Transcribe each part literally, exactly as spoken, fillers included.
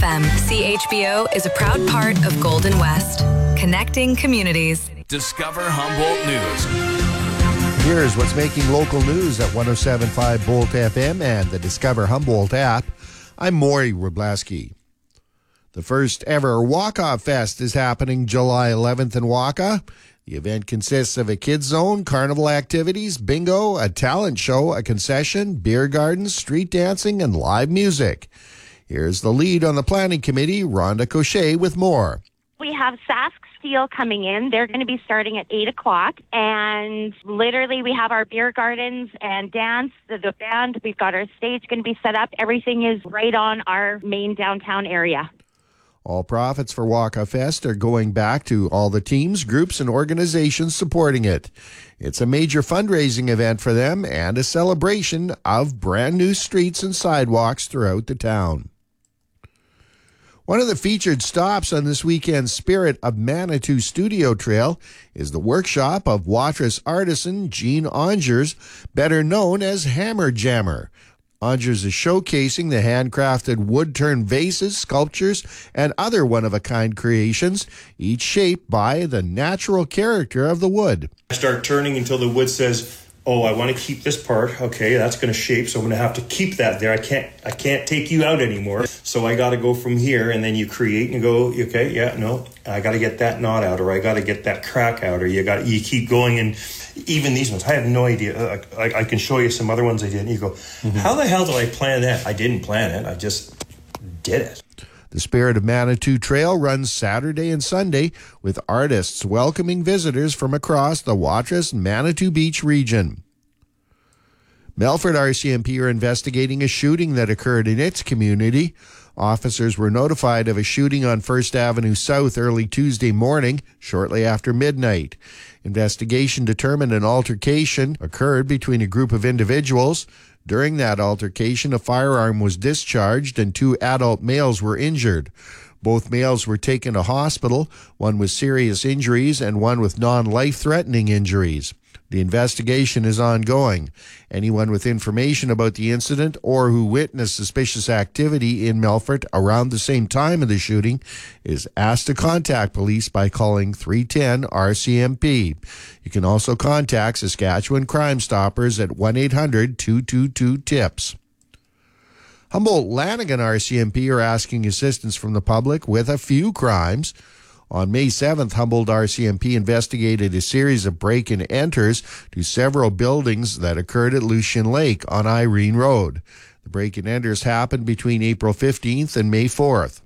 M, C H B O is a proud part of Golden West, connecting communities. Discover Humboldt News. Here's what's making local news at one oh seven point five Bolt F M and the Discover Humboldt app. I'm Maury Wrobleski. The first ever Walk-Off Fest is happening July eleventh in Waka. The event consists of a kids zone, carnival activities, bingo, a talent show, a concession, beer gardens, street dancing, and live music. Here's the lead on the planning committee, Rhonda Cochet, with more. We have Sask Steel coming in. They're going to be starting at eight o'clock. And literally we have our beer gardens and dance, the, the band. We've got our stage going to be set up. Everything is right on our main downtown area. All profits for Walk-Off Fest are going back to all the teams, groups, and organizations supporting it. It's a major fundraising event for them and a celebration of brand new streets and sidewalks throughout the town. One of the featured stops on this weekend's Spirit of Manitou Studio Trail is the workshop of Watrous artisan Jean Ongers, better known as Hammer Jammer. Ongers is showcasing the handcrafted wood-turned vases, sculptures, and other one-of-a-kind creations, each shaped by the natural character of the wood. I start turning until the wood says, oh, I want to keep this part. Okay, that's going to shape, so I'm going to have to keep that there. I can't I can't take you out anymore. So I got to go from here, and then you create and go, okay, yeah, no, I got to get that knot out, or I got to get that crack out, or you got you keep going. And even these ones, I have no idea. I, I can show you some other ones I did, and you go, mm-hmm. How the hell did I plan that? I didn't plan it. I just did it. The Spirit of Manitou Trail runs Saturday and Sunday with artists welcoming visitors from across the Watrous Manitou Beach region. Melfort R C M P are investigating a shooting that occurred in its community. Officers were notified of a shooting on First Avenue South early Tuesday morning, shortly after midnight. Investigation determined an altercation occurred between a group of individuals. During that altercation, a firearm was discharged and two adult males were injured. Both males were taken to hospital, one with serious injuries and one with non-life-threatening injuries. The investigation is ongoing. Anyone with information about the incident or who witnessed suspicious activity in Melfort around the same time of the shooting is asked to contact police by calling three one zero R C M P. You can also contact Saskatchewan Crime Stoppers at one eight hundred two two two TIPS. Humboldt-Lanigan R C M P are asking assistance from the public with a few crimes. On May seventh, Humboldt R C M P investigated a series of break-and-enters to several buildings that occurred at Lucien Lake on Irene Road. The break-and-enters happened between April fifteenth and May fourth.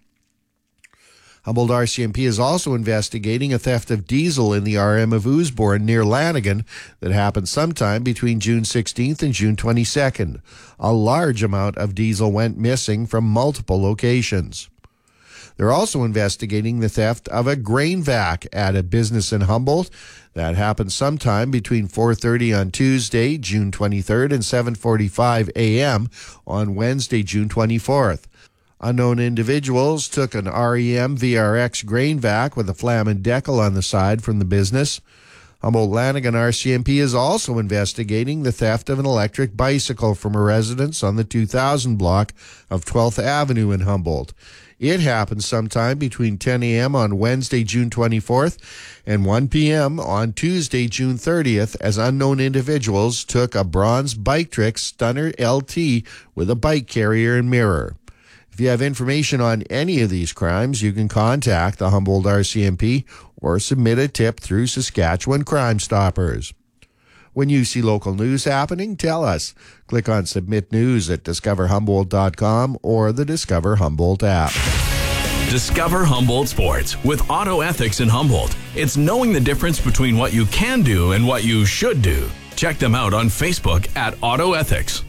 Humboldt R C M P is also investigating a theft of diesel in the R M of Ousbourne near Lanigan that happened sometime between June sixteenth and June twenty-second. A large amount of diesel went missing from multiple locations. They're also investigating the theft of a grain vac at a business in Humboldt. That happened sometime between four thirty on Tuesday, June twenty-third, and seven forty-five a.m. on Wednesday, June twenty-fourth. Unknown individuals took an R E M V R X grain vac with a Flamin decal on the side from the business. Humboldt-Lanigan R C M P is also investigating the theft of an electric bicycle from a residence on the two thousand block of twelfth Avenue in Humboldt. It happened sometime between ten a.m. on Wednesday, June twenty-fourth, and one p.m. on Tuesday, June thirtieth, as unknown individuals took a bronze Bike Trick Stunner L T with a bike carrier and mirror. If you have information on any of these crimes, you can contact the Humboldt R C M P or submit a tip through Saskatchewan Crime Stoppers. When you see local news happening, tell us. Click on Submit News at discover humboldt dot com or the Discover Humboldt app. Discover Humboldt Sports with Auto Ethics in Humboldt. It's knowing the difference between what you can do and what you should do. Check them out on Facebook at Auto Ethics.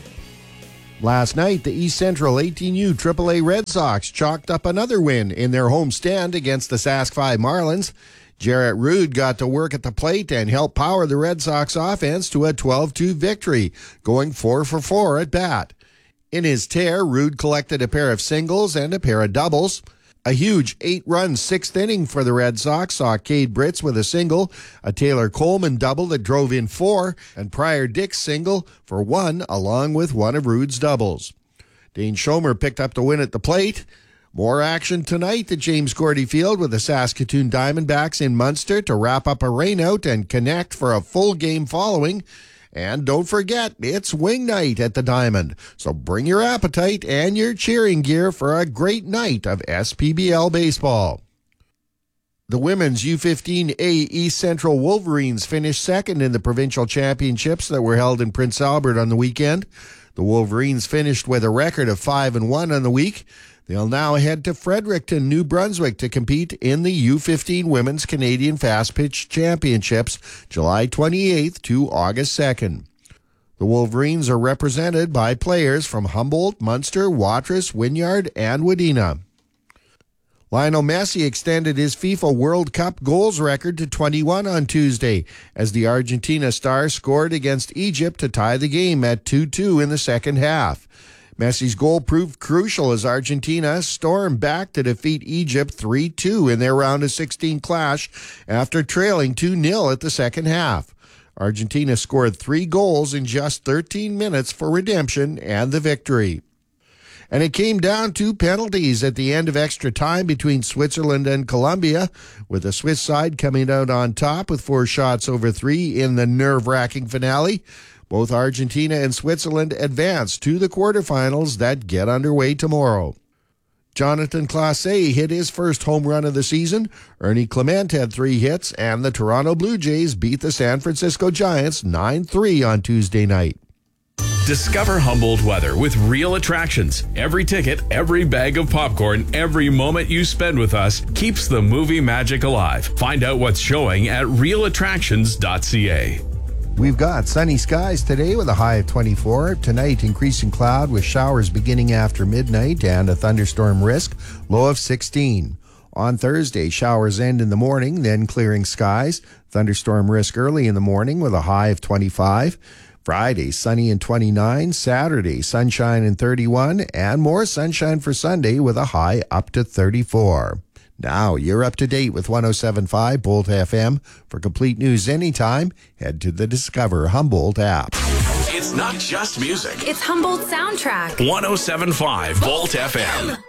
Last night, the East Central eighteen U triple A Red Sox chalked up another win in their home stand against the Sask five Marlins. Jarrett Ruud got to work at the plate and helped power the Red Sox offense to a twelve two victory, going four for four at bat. In his tear, Ruud collected a pair of singles and a pair of doubles. A huge eight-run sixth inning for the Red Sox saw Cade Britz with a single, a Taylor Coleman double that drove in four, and Pryor Dick's single for one, along with one of Ruud's doubles. Dane Schomer picked up the win at the plate. More action tonight at James Gordy Field with the Saskatoon Diamondbacks in Munster to wrap up a rainout and connect for a full game following. And don't forget, it's wing night at the Diamond. So bring your appetite and your cheering gear for a great night of S P B L baseball. The women's U fifteen A East Central Wolverines finished second in the provincial championships that were held in Prince Albert on the weekend. The Wolverines finished with a record of five and one on the week. They'll now head to Fredericton, New Brunswick to compete in the U fifteen Women's Canadian Fast Pitch Championships, July twenty-eighth to August second. The Wolverines are represented by players from Humboldt, Munster, Watrous, Wynyard, and Wadena. Lionel Messi extended his FIFA World Cup goals record to twenty-one on Tuesday as the Argentina star scored against Egypt to tie the game at two two in the second half. Messi's goal proved crucial as Argentina stormed back to defeat Egypt three two in their round of sixteen clash after trailing two nil at the second half. Argentina scored three goals in just thirteen minutes for redemption and the victory. And it came down to penalties at the end of extra time between Switzerland and Colombia, with the Swiss side coming out on top with four shots over three in the nerve-wracking finale. Both Argentina and Switzerland advance to the quarterfinals that get underway tomorrow. Jonathan Clase hit his first home run of the season. Ernie Clement had three hits, and the Toronto Blue Jays beat the San Francisco Giants nine three on Tuesday night. Discover Humboldt weather with Real Attractions. Every ticket, every bag of popcorn, every moment you spend with us keeps the movie magic alive. Find out what's showing at real attractions dot c a. We've got sunny skies today with a high of twenty-four. Tonight, increasing cloud with showers beginning after midnight and a thunderstorm risk, low of sixteen. On Thursday, showers end in the morning, then clearing skies. Thunderstorm risk early in the morning with a high of twenty-five. Friday, sunny and twenty-nine. Saturday, sunshine and thirty-one. And more sunshine for Sunday with a high up to thirty-four. Now you're up to date with one oh seven point five Bolt F M. For complete news anytime, head to the Discover Humboldt app. It's not just music. It's Humboldt Soundtrack. one oh seven point five Bolt F M.